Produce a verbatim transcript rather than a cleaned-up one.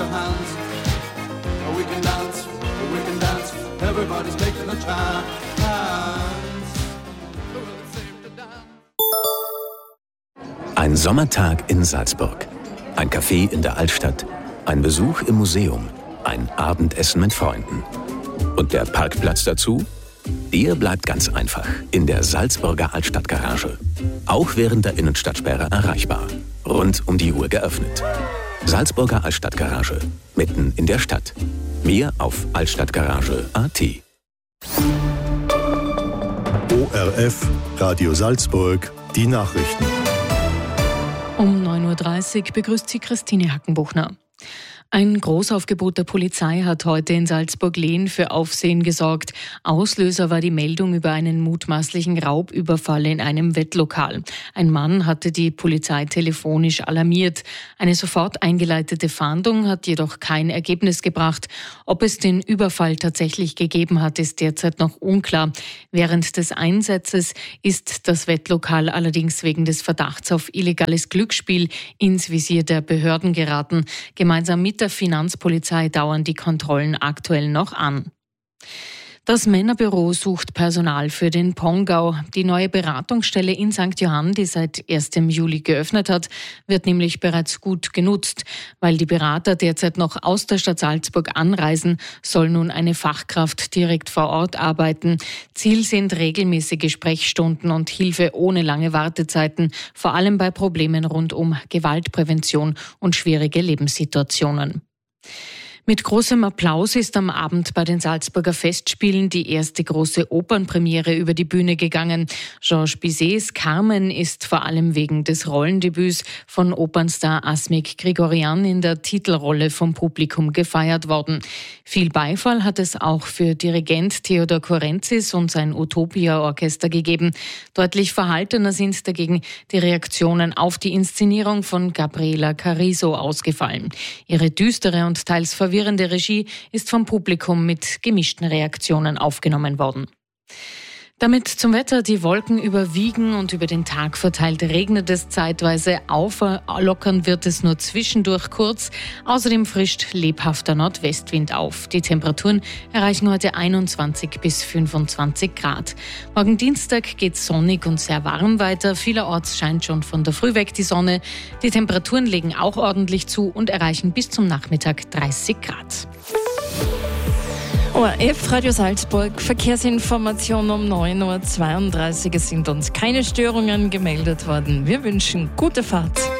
hands. Oh, we can dance, oh, we can dance, everybody's taking a chance. Ein Sommertag in Salzburg, ein Café in der Altstadt, ein Besuch im Museum, ein Abendessen mit Freunden. Und der Parkplatz dazu? Der bleibt ganz einfach in der Salzburger Altstadtgarage. Auch während der Innenstadtsperre erreichbar. Rund um die Uhr geöffnet. Salzburger Altstadtgarage, mitten in der Stadt. Mehr auf altstadtgarage punkt at. O R F, Radio Salzburg, die Nachrichten. Um neun Uhr dreißig begrüßt sie Christine Hackenbuchner. Ein Großaufgebot der Polizei hat heute in Salzburg-Lehn für Aufsehen gesorgt. Auslöser war die Meldung über einen mutmaßlichen Raubüberfall in einem Wettlokal. Ein Mann hatte die Polizei telefonisch alarmiert. Eine sofort eingeleitete Fahndung hat jedoch kein Ergebnis gebracht. Ob es den Überfall tatsächlich gegeben hat, ist derzeit noch unklar. Während des Einsatzes ist das Wettlokal allerdings wegen des Verdachts auf illegales Glücksspiel ins Visier der Behörden geraten. Gemeinsam mit der Finanzpolizei dauern die Kontrollen aktuell noch an. Das Männerbüro sucht Personal für den Pongau. Die neue Beratungsstelle in Sankt Johann, die seit ersten Juli geöffnet hat, wird nämlich bereits gut genutzt. Weil die Berater derzeit noch aus der Stadt Salzburg anreisen, soll nun eine Fachkraft direkt vor Ort arbeiten. Ziel sind regelmäßige Sprechstunden und Hilfe ohne lange Wartezeiten, vor allem bei Problemen rund um Gewaltprävention und schwierige Lebenssituationen. Mit großem Applaus ist am Abend bei den Salzburger Festspielen die erste große Opernpremiere über die Bühne gegangen. Georges Bizets Carmen ist vor allem wegen des Rollendebüts von Opernstar Asmik Grigorian in der Titelrolle vom Publikum gefeiert worden. Viel Beifall hat es auch für Dirigent Theodor Korenzis und sein Utopia-Orchester gegeben. Deutlich verhaltener sind dagegen die Reaktionen auf die Inszenierung von Gabriela Cariso ausgefallen. Ihre düstere und teils verwirrende Regie ist vom Publikum mit gemischten Reaktionen aufgenommen worden. Damit zum Wetter: Die Wolken überwiegen und über den Tag verteilt regnet es zeitweise. Auflockern wird es nur zwischendurch kurz. Außerdem frischt lebhafter Nordwestwind auf. Die Temperaturen erreichen heute einundzwanzig bis fünfundzwanzig Grad. Morgen Dienstag geht es sonnig und sehr warm weiter. Vielerorts scheint schon von der Früh weg die Sonne. Die Temperaturen legen auch ordentlich zu und erreichen bis zum Nachmittag dreißig Grad. O R F, Radio Salzburg, Verkehrsinformation um neun Uhr zweiunddreißig. Es sind uns keine Störungen gemeldet worden. Wir wünschen gute Fahrt.